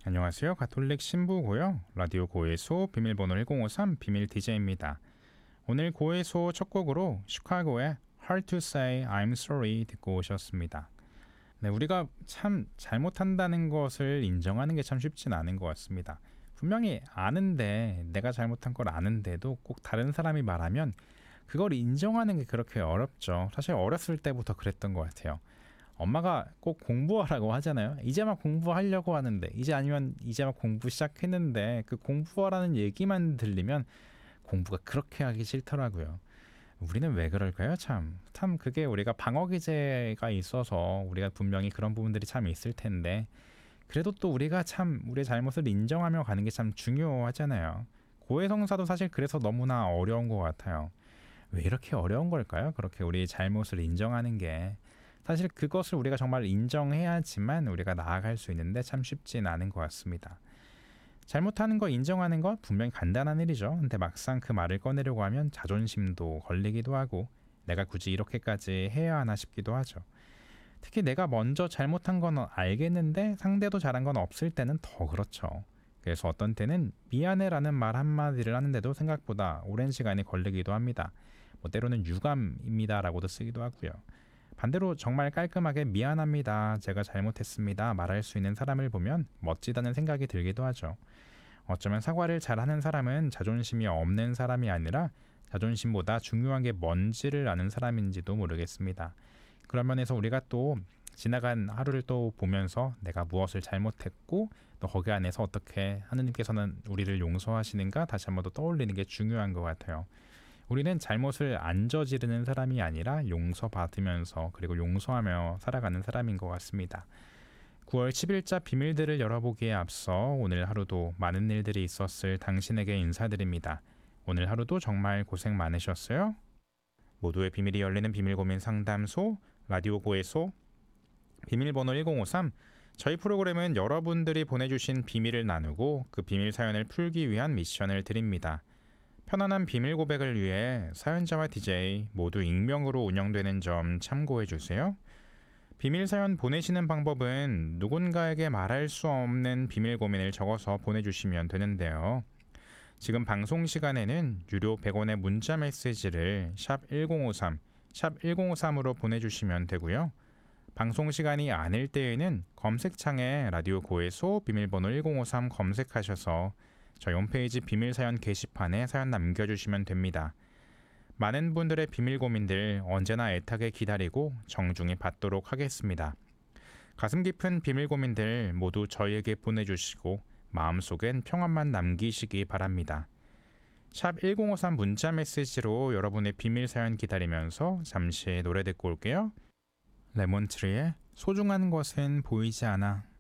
안녕하세요. 가톨릭 신부고요. 라디오 고해소 비밀번호 1053 비밀 DJ입니다. 오늘 고해소 첫 곡으로 시카고의 Hard to Say I'm Sorry 듣고 오셨습니다. 네, 우리가 참 잘못한다는 것을 인정하는 게 참 쉽진 않은 것 같습니다. 분명히 아는데 내가 잘못한 걸 아는데도 꼭 다른 사람이 말하면 그걸 인정하는 게 그렇게 어렵죠. 사실 어렸을 때부터 그랬던 것 같아요. 엄마가 꼭 공부하라고 하잖아요. 이제 막 공부하려고 하는데 이제 막 공부 시작했는데 그 공부하라는 얘기만 들리면 공부가 그렇게 하기 싫더라고요. 우리는 왜 그럴까요? 참 그게 우리가 방어 기제가 있어서 우리가 분명히 그런 부분들이 참 있을 텐데 그래도 또 우리가 참 우리의 잘못을 인정하며 가는 게 참 중요하잖아요. 고해성사도 사실 그래서 너무나 어려운 것 같아요. 왜 이렇게 어려운 걸까요? 그렇게 우리 잘못을 인정하는 게 사실 그것을 우리가 정말 인정해야지만 우리가 나아갈 수 있는데 참 쉽진 않은 것 같습니다. 잘못하는 거 인정하는 건 분명히 간단한 일이죠. 근데 막상 그 말을 꺼내려고 하면 자존심도 걸리기도 하고 내가 굳이 이렇게까지 해야 하나 싶기도 하죠. 특히 내가 먼저 잘못한 건 알겠는데 상대도 잘한 건 없을 때는 더 그렇죠. 그래서 어떤 때는 미안해라는 말 한마디를 하는데도 생각보다 오랜 시간이 걸리기도 합니다. 뭐 때로는 유감입니다라고도 쓰기도 하고요. 반대로 정말 깔끔하게 미안합니다. 제가 잘못했습니다. 말할 수 있는 사람을 보면 멋지다는 생각이 들기도 하죠. 어쩌면 사과를 잘하는 사람은 자존심이 없는 사람이 아니라 자존심보다 중요한 게 뭔지를 아는 사람인지도 모르겠습니다. 그런 면에서 우리가 또 지나간 하루를 또 보면서 내가 무엇을 잘못했고 또 거기 안에서 어떻게 하느님께서는 우리를 용서하시는가 다시 한번 더 떠올리는 게 중요한 것 같아요. 우리는 잘못을 안 저지르는 사람이 아니라 용서받으면서 그리고 용서하며 살아가는 사람인 것 같습니다. 9월 10일자 비밀들을 열어보기에 앞서 오늘 하루도 많은 일들이 있었을 당신에게 인사드립니다. 오늘 하루도 정말 고생 많으셨어요. 모두의 비밀이 열리는 비밀고민 상담소 라디오 고해소 비밀번호 1053. 저희 프로그램은 여러분들이 보내주신 비밀을 나누고 그 비밀 사연을 풀기 위한 미션을 드립니다. 편안한 비밀 고백을 위해 사연자와 DJ 모두 익명으로 운영되는 점 참고해 주세요. 비밀 사연 보내시는 방법은 누군가에게 말할 수 없는 비밀 고민을 적어서 보내주시면 되는데요. 지금 방송 시간에는 유료 100원의 문자 메시지를 샵 1053, 샵 1053으로 보내주시면 되고요. 방송 시간이 아닐 때에는 검색창에 라디오 고해소 비밀번호 1053 검색하셔서 저희 홈페이지 비밀사연 게시판에 사연 남겨주시면 됩니다. 많은 분들의 비밀 고민들 언제나 애타게 기다리고 정중히 받도록 하겠습니다. 가슴 깊은 비밀 고민들 모두 저희에게 보내주시고 마음속엔 평안만 남기시기 바랍니다. 샵 1053 문자 메시지로 여러분의 비밀 사연 기다리면서 잠시 노래 듣고 올게요. 레몬트리의 소중한 것은 보이지 않아.